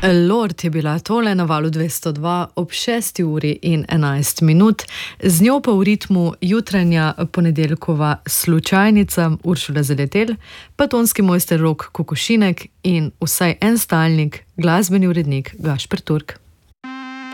Lord je bila tole na valu 202 ob 6 uri in 11 minut, z njo pa v ritmu jutranja ponedeljkova slučajnica Uršula Zaletel, pa tonski mojster Rok Kokošinek in vsaj en stalnik, glasbeni urednik Gašper Turk.